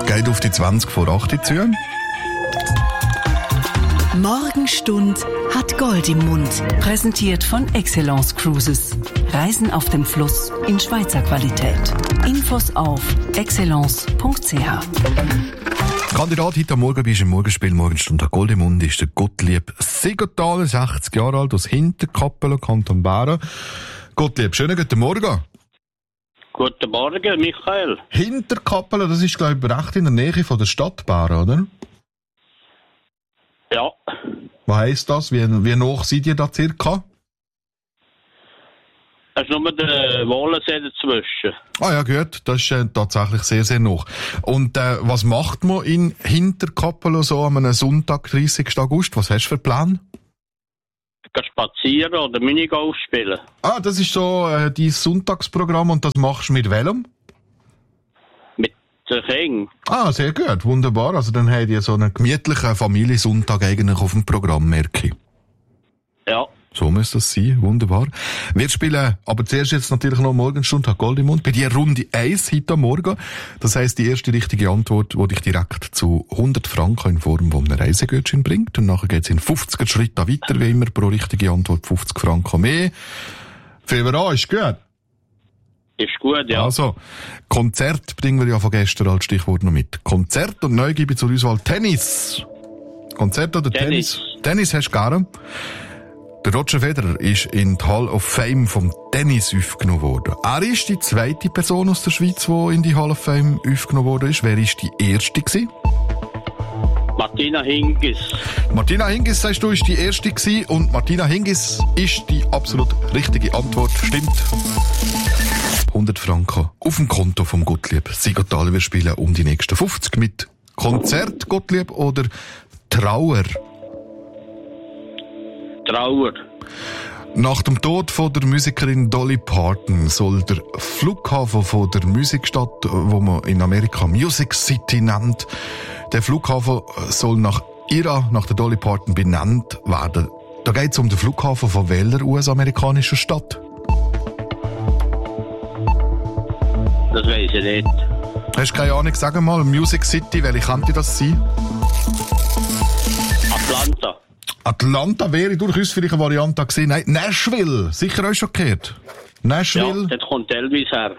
Geht auf die 20 vor 8 zu. Morgenstund hat Gold im Mund. Präsentiert von Excellence Cruises. Reisen auf dem Fluss in Schweizer Qualität. Infos auf excellence.ch. Kandidat heute am Morgen bist im Morgenspiel Morgenstund hat Gold im Mund ist der Gottlieb Siegenthaler, 60 Jahre alt, aus Hinterkappelen, Kanton Bern. Gottlieb, schönen guten Morgen. Guten Morgen, Michael. Hinterkappelen, das ist, glaube ich, recht in der Nähe von der Stadt Bern, oder? Ja. Was heisst das? Wie nah seid ihr da circa? Es ist nur der Wohlensee dazwischen. Ah ja, gut, das ist tatsächlich sehr, sehr nah. Und was macht man in Hinterkappelen so an einem Sonntag, 30. August? Was hast du für Plan? Gehen spazieren oder Minigolf spielen. Ah, das ist so dein Sonntagsprogramm und das machst du mit welchem? Mit den Kindern. Ah, sehr gut, wunderbar. Also dann habt ihr so einen gemütlichen Familiensonntag eigentlich auf dem Programm, merke ich. Ja. So muss das sein, wunderbar. Wir spielen aber zuerst jetzt natürlich noch Morgenstunde hat Gold im Mund. Bei dir Runde 1 heute am Morgen. Das heisst, die erste richtige Antwort, die dich direkt zu 100 Franken in Form von einem Reisegutschein bringt. Und nachher geht's in 50er Schritten weiter, wie immer, pro richtige Antwort 50 Franken mehr. Fangen wir an, ist gut? Ist gut, ja. Also, Konzert bringen wir ja von gestern als Stichwort noch mit. Konzert und neu gebe ich zur Auswahl Tennis. Konzert oder Tennis? Tennis hast du gerne. Der Roger Federer ist in die Hall of Fame vom Tennis aufgenommen worden. Er ist die zweite Person aus der Schweiz, die in die Hall of Fame aufgenommen worden ist. Wer ist die erste gewesen? Martina Hingis. Martina Hingis, sagst du, ist die erste gewesen. Und Martina Hingis ist die absolut richtige Antwort. Stimmt. 100 Franken auf dem Konto vom Gottlieb Siegenthaler. Wir spielen um die nächsten 50 mit Konzert, Gottlieb, oder Trauer? Trauer. Nach dem Tod von der Musikerin Dolly Parton soll der Flughafen von der Musikstadt, wo man in Amerika Music City nennt, der Flughafen soll nach der Dolly Parton benannt werden. Da geht es um den Flughafen von welcher US-amerikanischen Stadt? Das weiss ich nicht. Hast du keine Ahnung? Sag mal, Music City, welche könnte das sein? Atlanta. Atlanta wäre durchaus vielleicht eine Variante gewesen. Nein, Nashville. Sicher auch schon gehört. Nashville. Ja, dort kommt Elvis her.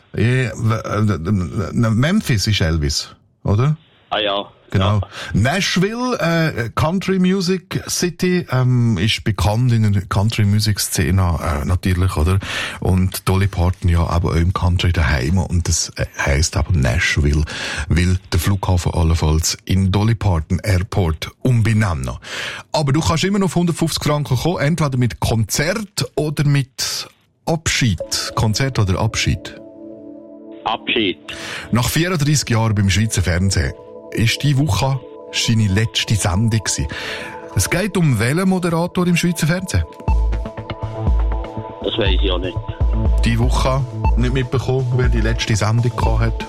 Memphis ist Elvis, oder? Ah ja. Genau. Ja. Nashville, Country Music City, ist bekannt in der Country Music Szene, natürlich, oder? Und Dolly Parton ja aber auch im Country daheim, und das heisst aber Nashville, weil der Flughafen allenfalls in Dolly Parton Airport umbenennen. Aber du kannst immer noch auf 150 Franken kommen, entweder mit Konzert oder mit Abschied. Konzert oder Abschied? Abschied. Nach 34 Jahren beim Schweizer Fernsehen ist diese Woche seine letzte Sendung gewesen. Es geht um welchen Moderator im Schweizer Fernsehen? Das weiss ich auch nicht. Diese Woche nicht mitbekommen, wer die letzte Sendung gehabt hat?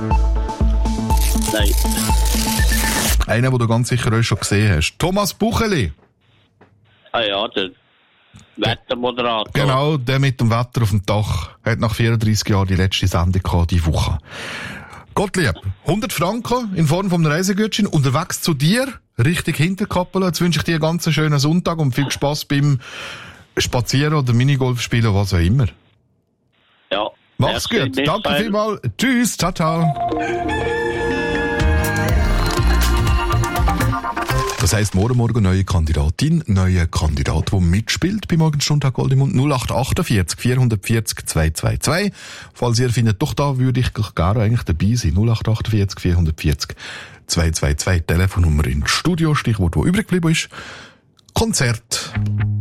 Nein. Einer, den du ganz sicher auch schon gesehen hast. Thomas Bucheli. Ah ja, der Wettermoderator. Genau, der mit dem Wetter auf dem Dach hat nach 34 Jahren die letzte Sendung gehabt, diese Woche. Gottlieb, 100 Franken in Form von einem Reisegutschein unterwegs zu dir, Richtung Hinterkappelen. Jetzt wünsche ich dir einen ganz schönen Sonntag und viel Spass beim Spazieren oder Minigolf spielen, was auch immer. Ja. Mach's gut. Danke vielmals. Tschüss. Ciao, ciao. Das heisst, morgen neue Kandidatin, neuer Kandidat, der mitspielt bei Morgenstunde Gold im Mund. 0848 440 222. Falls ihr findet, doch da würde ich gerne eigentlich dabei sein. 0848 440 222. Telefonnummer ins Studio, Stichwort, wo übrig geblieben ist. Konzert.